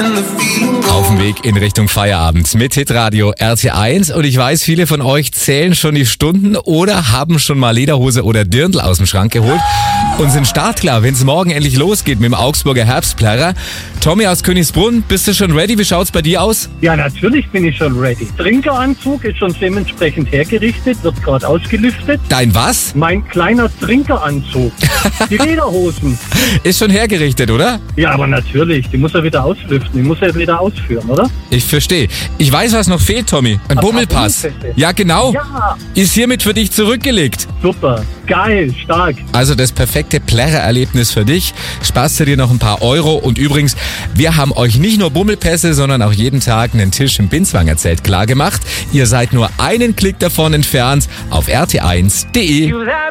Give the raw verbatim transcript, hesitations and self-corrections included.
Auf dem Weg in Richtung Feierabend mit Hitradio R T eins. Und ich weiß, viele von euch zählen schon die Stunden oder haben schon mal Lederhose oder Dirndl aus dem Schrank geholt und sind startklar, wenn es morgen endlich losgeht mit dem Augsburger Herbstplärrer. Tommy aus Königsbrunn, bist du schon ready? Wie schaut's bei dir aus? Ja, natürlich bin ich schon ready. Trinkeranzug ist schon dementsprechend hergerichtet, wird gerade ausgelüftet. Dein was? Mein kleiner Trinkeranzug. Die Lederhosen. Ist schon hergerichtet, oder? Ja, aber natürlich. Die muss er wieder auslüften. Die muss er wieder ausführen, oder? Ich verstehe. Ich weiß, was noch fehlt, Tommy. Ein Was, Bummelpass. Bummelpässe? Ja, genau. Ja. Ist hiermit für dich zurückgelegt. Super. Geil. Stark. Also das perfekte Plärrererlebnis für dich. Sparst du dir noch ein paar Euro. Und übrigens, wir haben euch nicht nur Bummelpässe, sondern auch jeden Tag einen Tisch im Binswanger Zelt klargemacht. Ihr seid nur einen Klick davon entfernt auf r t eins punkt d e.